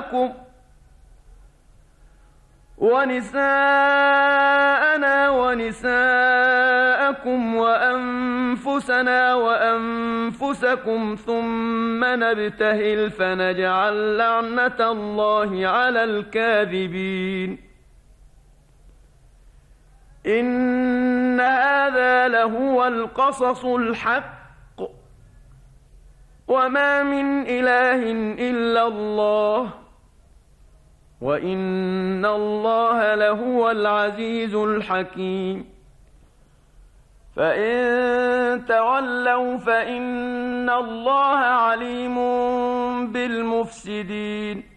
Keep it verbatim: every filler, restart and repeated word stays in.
ونساءكم ونساءنا ونساءكم وأنفسنا وأنفسكم ثم نبتهل فنجعل لعنة الله على الكاذبين إن هذا لهو القصص الحق وما من إله إلا الله وإن الله لهو العزيز الحكيم فإن تولوا فإن الله عليم بالمفسدين